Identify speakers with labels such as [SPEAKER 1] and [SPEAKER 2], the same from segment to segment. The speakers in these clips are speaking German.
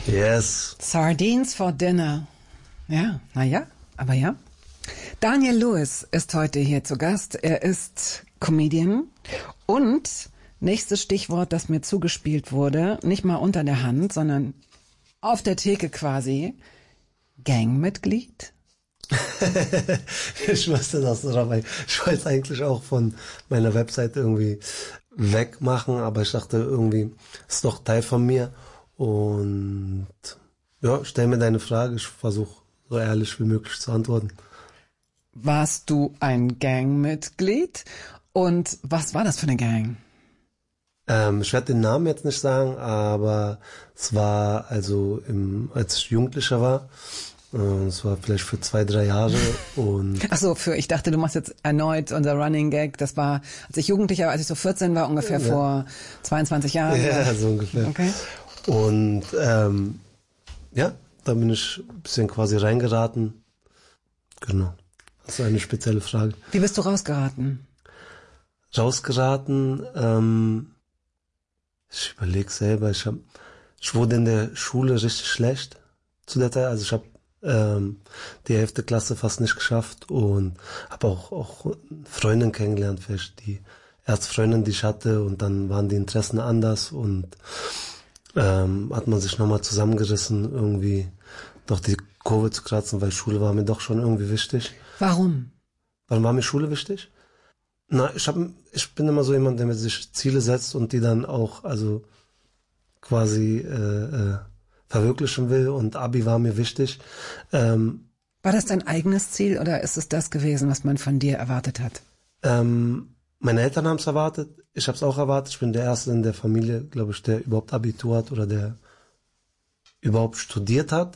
[SPEAKER 1] Yes.
[SPEAKER 2] Sardines for dinner. Ja, naja, aber ja. Daniel Lewis ist heute hier zu Gast. Er ist Comedian und nächstes Stichwort, das mir zugespielt wurde, nicht mal unter der Hand, sondern auf der Theke quasi, Gangmitglied?
[SPEAKER 1] Ich wusste das drauf. Ich wollte es eigentlich auch von meiner Website irgendwie wegmachen, aber ich dachte irgendwie, ist doch Teil von mir. Und ja, stell mir deine Frage, ich versuche so ehrlich wie möglich zu antworten.
[SPEAKER 2] Warst du ein Gangmitglied? Und was war das für eine Gang?
[SPEAKER 1] Ich werde den Namen jetzt nicht sagen, aber es war also als ich Jugendlicher war. Es war vielleicht für 2-3 Jahre und...
[SPEAKER 2] Ach so, ich dachte, du machst jetzt erneut unser Running Gag. Das war, als ich Jugendlicher war, als ich so 14 war, ungefähr vor 22 Jahren.
[SPEAKER 1] Ja, so ungefähr.
[SPEAKER 2] Okay.
[SPEAKER 1] Und ja, da bin ich ein bisschen quasi reingeraten. Genau. Das ist eine spezielle Frage.
[SPEAKER 2] Wie bist du rausgeraten?
[SPEAKER 1] Ich überlege selber. Ich wurde in der Schule richtig schlecht zu der Zeit. Also ich habe die 11. Klasse fast nicht geschafft und habe auch Freundin kennengelernt, vielleicht die erste Freundin, die ich hatte, und dann waren die Interessen anders und hat man sich nochmal zusammengerissen, irgendwie doch die Kurve zu kratzen, weil Schule war mir doch schon irgendwie wichtig.
[SPEAKER 2] Warum?
[SPEAKER 1] Warum war mir Schule wichtig? Na, ich bin immer so jemand, der mir sich Ziele setzt und die dann auch, also quasi verwirklichen will, und Abi war mir wichtig.
[SPEAKER 2] War das dein eigenes Ziel oder ist es das gewesen, was man von dir erwartet hat?
[SPEAKER 1] Meine Eltern haben es erwartet, ich habe es auch erwartet. Ich bin der Erste in der Familie, glaube ich, der überhaupt Abitur hat oder der überhaupt studiert hat.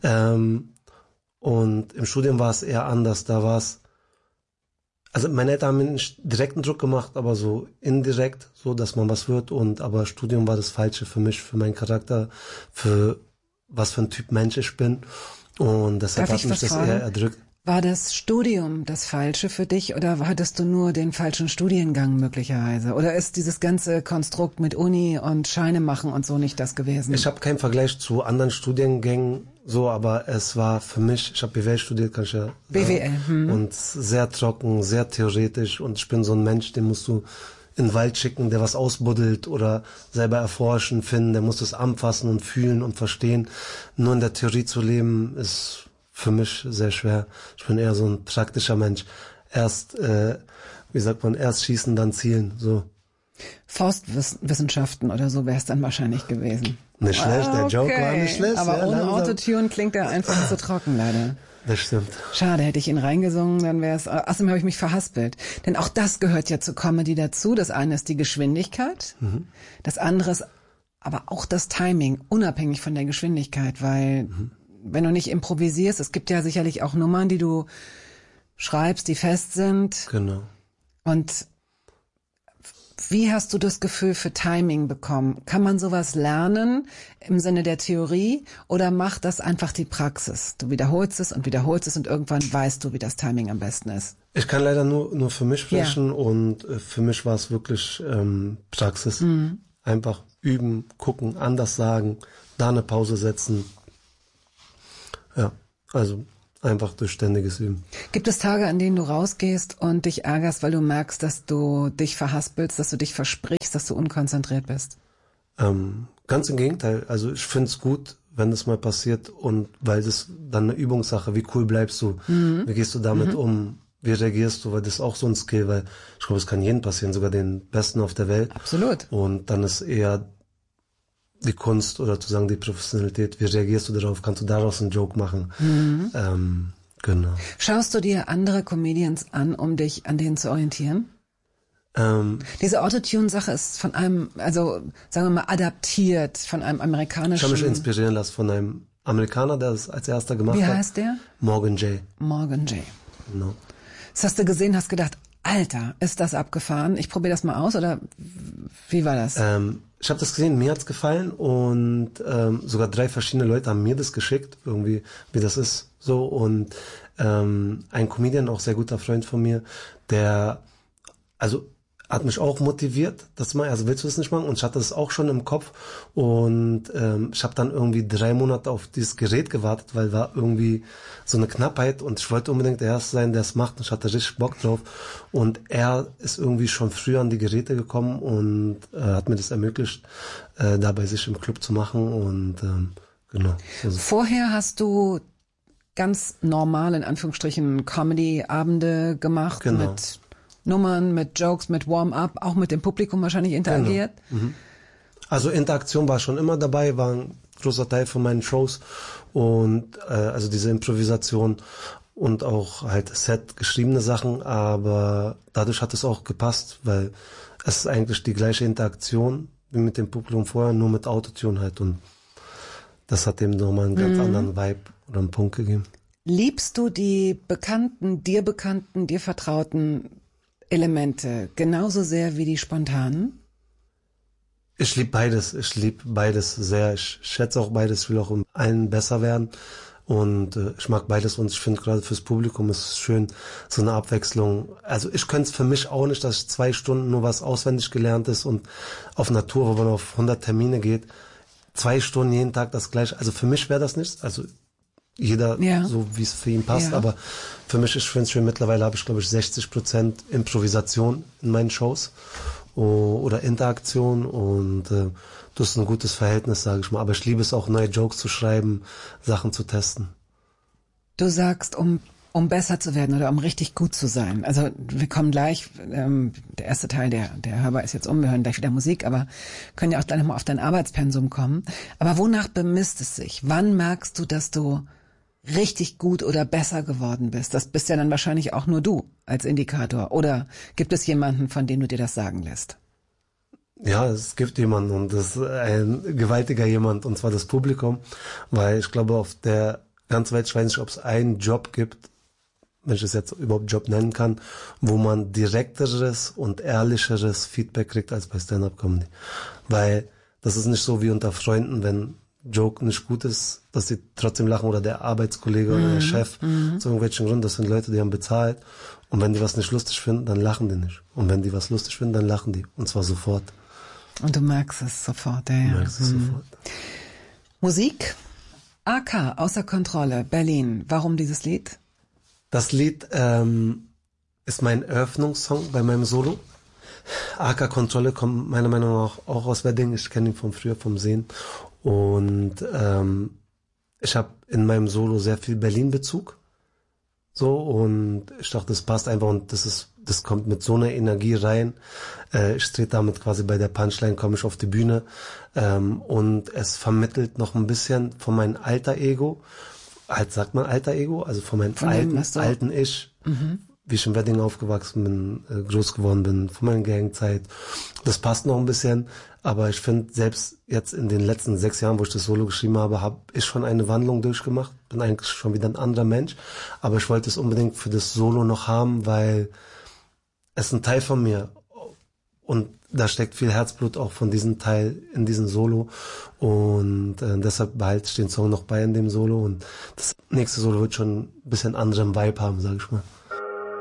[SPEAKER 1] Und im Studium war es eher anders. Da war es, also meine Eltern haben mir nicht direkten Druck gemacht, aber so indirekt, so dass man was wird. Aber Studium war das Falsche für mich, für meinen Charakter, für was für ein Typ Mensch ich bin. Und deshalb hat mich das eher erdrückt.
[SPEAKER 2] War das Studium das Falsche für dich oder hattest du nur den falschen Studiengang möglicherweise? Oder ist dieses ganze Konstrukt mit Uni und Scheine machen und so nicht das gewesen?
[SPEAKER 1] Ich habe keinen Vergleich zu anderen Studiengängen, so, aber es war für mich, ich habe BWL studiert, kann ich ja
[SPEAKER 2] BWL,
[SPEAKER 1] und sehr trocken, sehr theoretisch, und ich bin so ein Mensch, den musst du in den Wald schicken, der was ausbuddelt oder selber erforschen, finden, der muss es anfassen und fühlen und verstehen. Nur in der Theorie zu leben ist für mich sehr schwer. Ich bin eher so ein praktischer Mensch. Erst schießen, dann zielen, so.
[SPEAKER 2] Forstwissenschaften oder so wäre es dann wahrscheinlich gewesen.
[SPEAKER 1] Nicht schlecht, der Joke war nicht schlecht.
[SPEAKER 2] Aber
[SPEAKER 1] ja,
[SPEAKER 2] ohne
[SPEAKER 1] langsam.
[SPEAKER 2] Autotune klingt er einfach zu trocken, leider.
[SPEAKER 1] Das stimmt.
[SPEAKER 2] Schade, hätte ich ihn reingesungen, dann wäre es... Außerdem habe ich mich verhaspelt. Denn auch das gehört ja zur Comedy dazu. Das eine ist die Geschwindigkeit, das andere ist aber auch das Timing, unabhängig von der Geschwindigkeit, weil wenn du nicht improvisierst, es gibt ja sicherlich auch Nummern, die du schreibst, die fest sind.
[SPEAKER 1] Genau.
[SPEAKER 2] Und wie hast du das Gefühl für Timing bekommen? Kann man sowas lernen im Sinne der Theorie oder macht das einfach die Praxis? Du wiederholst es und irgendwann weißt du, wie das Timing am besten ist.
[SPEAKER 1] Ich kann leider nur für mich sprechen, und für mich war es wirklich Praxis. Einfach üben, gucken, anders sagen, da eine Pause setzen. Ja, also einfach durch ständiges Üben.
[SPEAKER 2] Gibt es Tage, an denen du rausgehst und dich ärgerst, weil du merkst, dass du dich verhaspelst, dass du dich versprichst, dass du unkonzentriert bist?
[SPEAKER 1] Ganz im Gegenteil. Also ich finde es gut, wenn das mal passiert, und weil das dann eine Übungssache, wie cool bleibst du, wie gehst du damit um, wie reagierst du, weil das ist auch so ein Skill, weil ich glaube, es kann jedem passieren, sogar den Besten auf der Welt.
[SPEAKER 2] Absolut.
[SPEAKER 1] Und dann ist eher die Kunst oder zu sagen die Professionalität, wie reagierst du darauf, kannst du daraus einen Joke machen. Genau.
[SPEAKER 2] Schaust du dir andere Comedians an, um dich an denen zu orientieren? Diese Autotune-Sache ist von einem, also sagen wir mal adaptiert, von einem amerikanischen...
[SPEAKER 1] Ich habe mich inspirieren lassen von einem Amerikaner, der das als erster gemacht hat.
[SPEAKER 2] Wie heißt der?
[SPEAKER 1] Morgan J.
[SPEAKER 2] Morgan J.
[SPEAKER 1] Genau.
[SPEAKER 2] Das hast du gesehen, hast gedacht, Alter, ist das abgefahren? Ich probiere das mal aus, oder wie war das?
[SPEAKER 1] Ich habe das gesehen, mir hat's gefallen, und sogar 3 verschiedene Leute haben mir das geschickt, irgendwie, wie das ist, so, und ein Comedian, auch sehr guter Freund von mir, der, also hat mich auch motiviert, dass man, also willst du das nicht machen? Und ich hatte das auch schon im Kopf und ich habe dann irgendwie 3 Monate auf dieses Gerät gewartet, weil war irgendwie so eine Knappheit und ich wollte unbedingt der Erste sein, der es macht und ich hatte richtig Bock drauf und er ist irgendwie schon früher an die Geräte gekommen und hat mir das ermöglicht, da bei sich im Club zu machen und genau. Also.
[SPEAKER 2] Vorher hast du ganz normal, in Anführungsstrichen, Comedy-Abende gemacht,
[SPEAKER 1] Genau.
[SPEAKER 2] mit Nummern, mit Jokes, mit Warm-up, auch mit dem Publikum wahrscheinlich interagiert.
[SPEAKER 1] Genau. Also Interaktion war schon immer dabei, war ein großer Teil von meinen Shows und also diese Improvisation und auch halt Set geschriebene Sachen, aber dadurch hat es auch gepasst, weil es ist eigentlich die gleiche Interaktion wie mit dem Publikum vorher, nur mit Autotune halt und das hat dem nochmal einen ganz anderen Vibe oder einen Punkt gegeben.
[SPEAKER 2] Liebst du die bekannten, dir vertrauten Elemente genauso sehr wie die spontanen?
[SPEAKER 1] Ich liebe beides. Ich liebe beides sehr. Ich schätze auch beides. Ich will auch in allen besser werden. Und ich mag beides. Und ich finde gerade fürs Publikum ist es schön, so eine Abwechslung. Also ich könnte es für mich auch nicht, dass ich 2 Stunden nur was auswendig gelernt ist und auf einer Tour, wo man auf 100 Termine geht, 2 Stunden jeden Tag das gleiche. Also für mich wäre das nichts. Also jeder so, wie es für ihn passt. Aber für mich, ich finde es schön, mittlerweile habe ich, glaube ich, 60% Improvisation in meinen Shows oder Interaktion und das ist ein gutes Verhältnis, sage ich mal. Aber ich liebe es auch, neue Jokes zu schreiben, Sachen zu testen.
[SPEAKER 2] Du sagst, um besser zu werden oder um richtig gut zu sein. Also wir kommen gleich, der erste Teil, der hörbar ist jetzt wir hören gleich wieder Musik, aber können ja auch gleich nochmal auf dein Arbeitspensum kommen. Aber wonach bemisst es sich? Wann merkst du, dass du richtig gut oder besser geworden bist? Das bist ja dann wahrscheinlich auch nur du als Indikator. Oder gibt es jemanden, von dem du dir das sagen lässt?
[SPEAKER 1] Ja, es gibt jemanden und das ist ein gewaltiger jemand und zwar das Publikum, weil ich glaube auf der ganzen Welt, ich weiß nicht, ob es einen Job gibt, wenn ich es jetzt überhaupt Job nennen kann, wo man direkteres und ehrlicheres Feedback kriegt als bei Stand-Up-Comedy. Weil das ist nicht so wie unter Freunden, wenn Joke nicht gut ist, dass sie trotzdem lachen oder der Arbeitskollege oder der Chef zu irgendwelchen Gründen, das sind Leute, die haben bezahlt und wenn die was nicht lustig finden, dann lachen die nicht. Und wenn die was lustig finden, dann lachen die und zwar sofort.
[SPEAKER 2] Und du merkst es sofort, ja.
[SPEAKER 1] Du merkst es sofort.
[SPEAKER 2] Musik? AK, Außer Kontrolle, Berlin. Warum dieses Lied?
[SPEAKER 1] Das Lied ist mein Eröffnungssong bei meinem Solo. AK Kontrolle kommt meiner Meinung nach auch aus Wedding. Ich kenne ihn von früher, vom Sehen. Und ich habe in meinem Solo sehr viel Berlin-Bezug. So, und ich dachte, das passt einfach und das kommt mit so einer Energie rein. Ich trete damit quasi bei der Punchline, komme ich auf die Bühne und es vermittelt noch ein bisschen von meinem alter Ego, halt sagt man alter Ego, also von meinem alten Ich, wie ich im Wedding aufgewachsen bin, groß geworden bin, von meiner Gangzeit. Das passt noch ein bisschen, aber ich finde, selbst jetzt in den letzten 6 Jahren, wo ich das Solo geschrieben habe ich schon eine Wandlung durchgemacht, bin eigentlich schon wieder ein anderer Mensch, aber ich wollte es unbedingt für das Solo noch haben, weil es ist ein Teil von mir und da steckt viel Herzblut auch von diesem Teil in diesem Solo und deshalb behalte ich den Song noch bei in dem Solo und das nächste Solo wird schon ein bisschen anderen Vibe haben, sag ich mal.